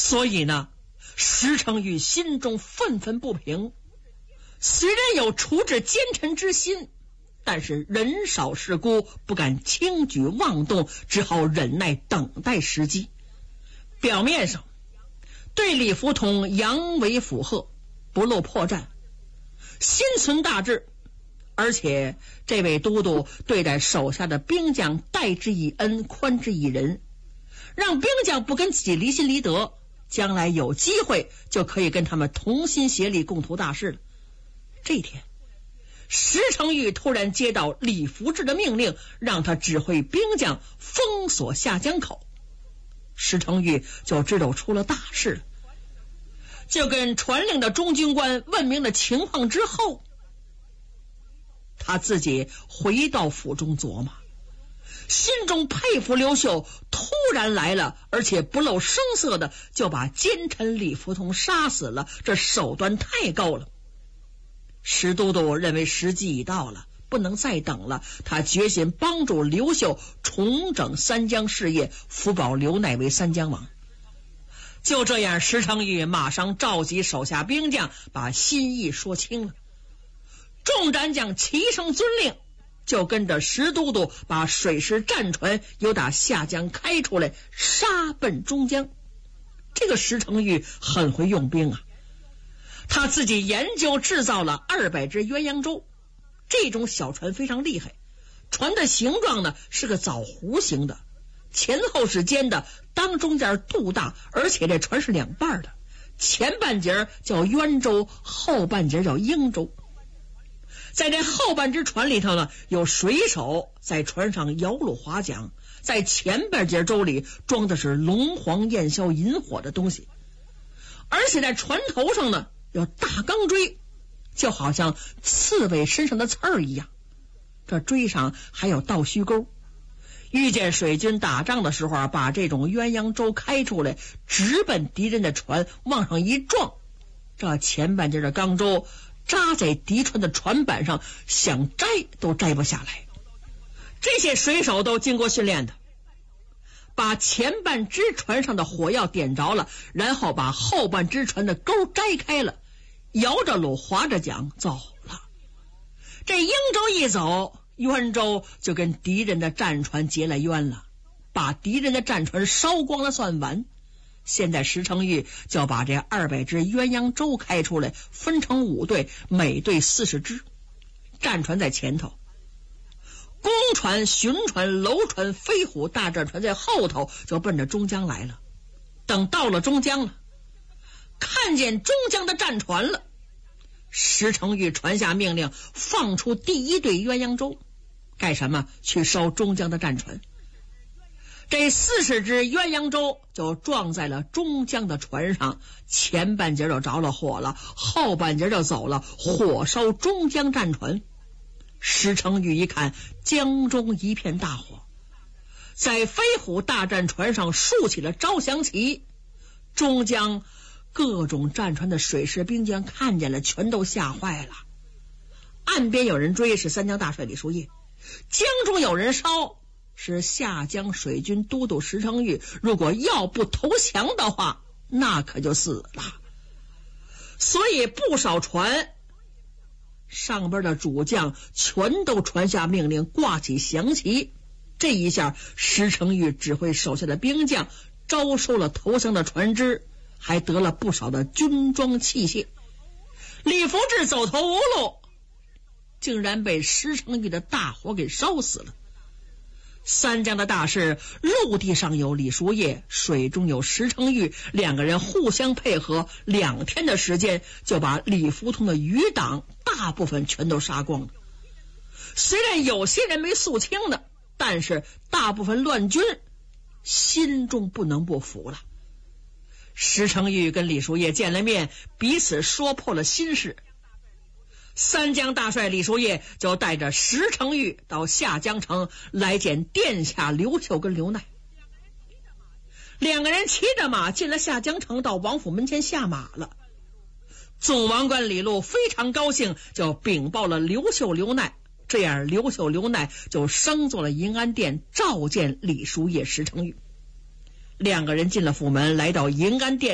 所以呢，石成玉心中愤愤不平，虽然有处置奸臣之心，但是人少势孤，不敢轻举妄动，只好忍耐等待时机。表面上对李福通扬为附和，不露破绽，心存大志，而且这位都督对待手下的兵将待之以恩，宽之以仁，让兵将不跟自己离心离德，将来有机会就可以跟他们同心协力，共图大事了。这一天，石成玉突然接到李福志的命令，让他指挥兵将封锁下江口。石成玉就知道出了大事了，就跟传令的中军官问明了情况之后，他自己回到府中琢磨，心中佩服刘秀突然来了，而且不露声色的就把奸臣李福通杀死了，这手段太高了。石都督认为时机已到了，不能再等了，他决心帮助刘秀重整三江事业，辅保刘鼐为三江王。就这样，石成玉马上召集手下兵将，把心意说清了。众战将齐声遵令，就跟着石都督把水师战船由打下江开出来，杀奔中江。这个石成玉很会用兵啊，他自己研究制造了200只鸳鸯舟，这种小船非常厉害，船的形状呢是个枣弧形的，前后是尖的，当中间肚大，而且这船是两半的，前半截叫鸳舟，后半截叫鹰舟。在这后半只船里头呢，有水手在船上摇橹划桨，在前半截舟里装的是龙黄焰硝引火的东西，而且在船头上呢有大钢锥，就好像刺猬身上的刺儿一样，这锥上还有倒须钩。遇见水军打仗的时候把这种鸳鸯舟开出来，直奔敌人的船往上一撞，这前半截的钢舟扎在敌船的船板上，想摘都摘不下来。这些水手都经过训练的，把前半只船上的火药点着了，然后把后半只船的钩摘开了，摇着橹划着桨走了。这鹰舟一走，鸳舟就跟敌人的战船结了冤了，把敌人的战船烧光了算完。现在石成玉就把这200只鸳鸯舟开出来，分成5队，每队40只，战船在前头，公船、巡船、楼船、飞虎大战船在后头，就奔着中江来了。等到了中江了，看见中江的战船了，石成玉传下命令，放出第1队鸳鸯舟，干什么？去烧中江的战船。这40只鸳鸯舟就撞在了中江的船上，前半截就着了火了，后半截就走了，火烧中江战船。石成玉一看江中一片大火，在飞虎大战船上竖起了招降旗，中江各种战船的水师兵将看见了，全都吓坏了。岸边有人追，是三江大帅李叔业；江中有人烧，是下江水军都督石成玉。如果要不投降的话，那可就死了。所以不少船上边的主将全都传下命令，挂起降旗。这一下，石成玉指挥手下的兵将招收了投降的船只，还得了不少的军装器械。李福志走投无路，竟然被石成玉的大火给烧死了。三江的大事，陆地上有李叔业，水中有石成玉，两个人互相配合，2天的时间就把李福通的余党大部分全都杀光了。虽然有些人没肃清的，但是大部分乱军心中不能不服了。石成玉跟李叔业见了面，彼此说破了心事。三江大帅李叔业就带着石成玉到下江城来见殿下刘秀跟刘鼐。2个人骑着马进了下江城，到王府门前下马了。总王官李禄非常高兴，就禀报了刘秀刘鼐。这样刘秀刘鼐就升做了银安殿，召见李叔业石成玉。2个人进了府门，来到银安殿